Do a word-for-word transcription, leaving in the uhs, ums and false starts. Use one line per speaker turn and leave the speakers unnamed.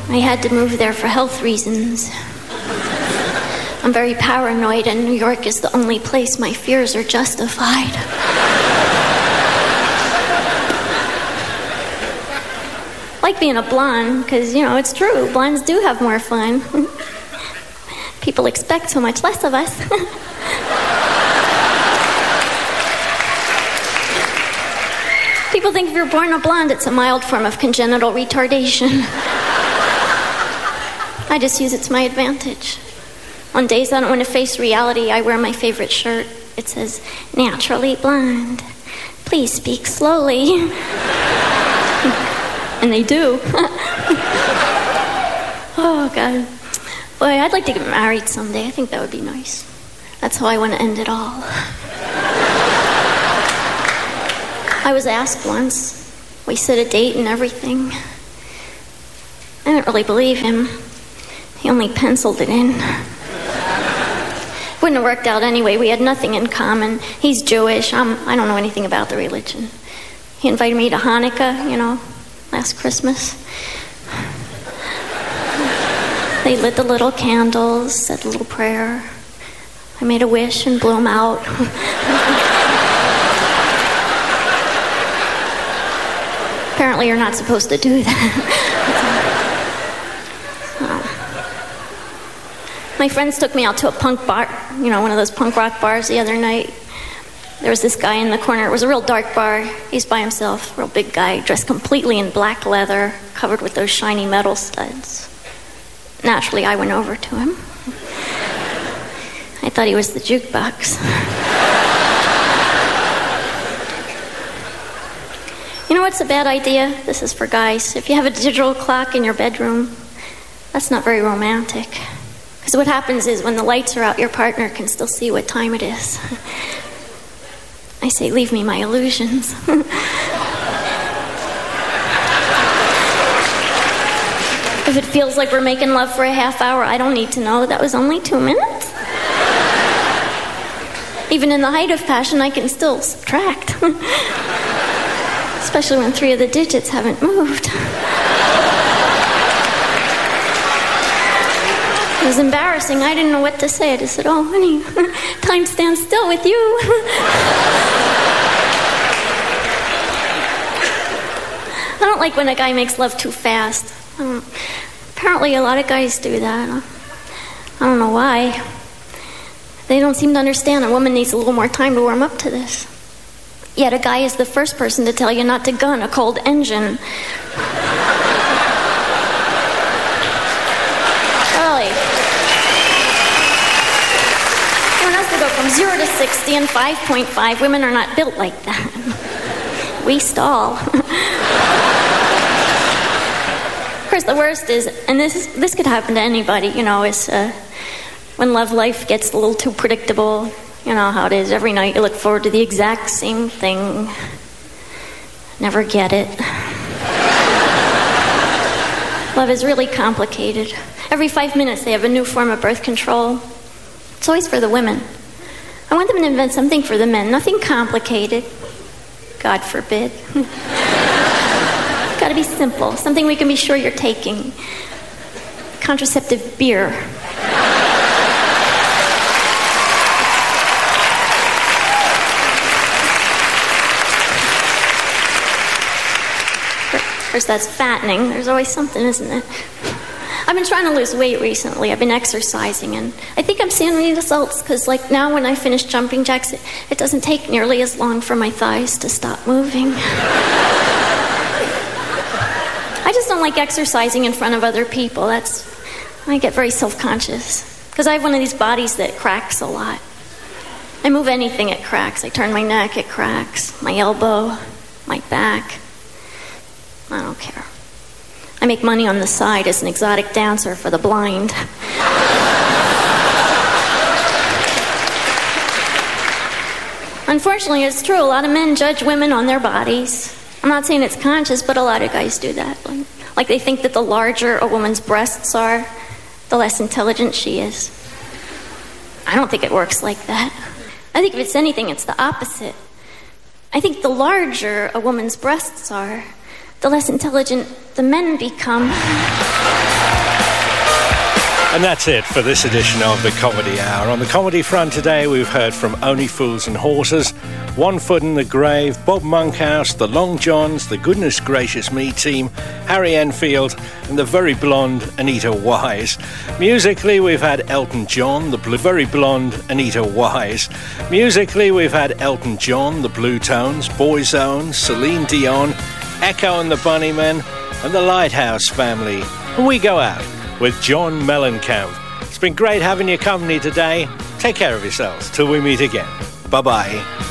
I had to move there for health reasons. I'm very paranoid, and New York is the only place my fears are justified. I like being a blonde, because, you know, it's true. Blondes do have more fun. People expect so much less of us. People think if you're born a blonde, it's a mild form of congenital retardation. I just use it to my advantage. On days I don't want to face reality, I wear my favorite shirt. It says, "Naturally blonde. Please speak slowly." And they do. Oh, God. Boy, I'd like to get married someday. I think that would be nice. That's how I want to end it all. I was asked once. We set a date and everything. I didn't really believe him. He only penciled it in. Wouldn't have worked out anyway. We had nothing in common. He's Jewish. I'm, I don't know anything about the religion. He invited me to Hanukkah, you know, last Christmas. They lit the little candles, said a little prayer. I made a wish and blew them out. Apparently you're not supposed to do that. So. My friends took me out to a punk bar, you know, one of those punk rock bars the other night. There was this guy in the corner. It was a real dark bar. He's by himself, real big guy, dressed completely in black leather, covered with those shiny metal studs. Naturally, I went over to him. I thought he was the jukebox. You know what's a bad idea? This is for guys. If you have a digital clock in your bedroom, that's not very romantic. Because what happens is when the lights are out, your partner can still see what time it is. I say, leave me my illusions. If it feels like we're making love for a half hour, I don't need to know. That was only two minutes. Even in the height of passion, I can still subtract. Especially when three of the digits haven't moved. It was embarrassing. I didn't know what to say. I just said, "Oh, honey, time stands still with you." I don't like when a guy makes love too fast. Um, apparently a lot of guys do that. I don't know why. They don't seem to understand a woman needs a little more time to warm up to this. Yet a guy is the first person to tell you not to gun a cold engine. Really. Everyone has to go from zero to sixty in five point five. Women are not built like that. We stall. Of course, the worst is, and this is, this could happen to anybody, you know, is uh, when love life gets a little too predictable. You know how it is. Every night you look forward to the exact same thing. Never get it. Love is really complicated. Every five minutes they have a new form of birth control. It's always for the women. I want them to invent something for the men. Nothing complicated. God forbid. It's got to be simple. Something we can be sure you're taking. Contraceptive beer. Of course, that's fattening. There's always something, isn't it? I've been trying to lose weight recently. I've been exercising, and I think I'm seeing any results, because like now when I finish jumping jacks, it, it doesn't take nearly as long for my thighs to stop moving. I just don't like exercising in front of other people. That's, I get very self-conscious, because I have one of these bodies that cracks a lot. I move anything, it cracks. I turn my neck, it cracks. My elbow, my back. I don't care. I make money on the side as an exotic dancer for the blind. Unfortunately, it's true. A lot of men judge women on their bodies. I'm not saying it's conscious, but a lot of guys do that. Like, like they think that the larger a woman's breasts are, the less intelligent she is. I don't think it works like that. I think if it's anything, it's the opposite. I think the larger a woman's breasts are, the less intelligent the men become.
And that's it for this edition of the Comedy Hour. On the comedy front today, we've heard from Only Fools and Horses, One Foot in the Grave, Bob Monkhouse, the Long Johns, the Goodness Gracious Me team, Harry Enfield, and the very blonde Anita Wise. Musically, we've had Elton John, the blue, very blonde Anita Wise. Musically, we've had Elton John, the Blue Tones, Boyzone, Celine Dion, Echo and the Bunnymen, and the Lighthouse Family. And we go out with John Mellencamp. It's been great having your company today. Take care of yourselves till we meet again. Bye-bye.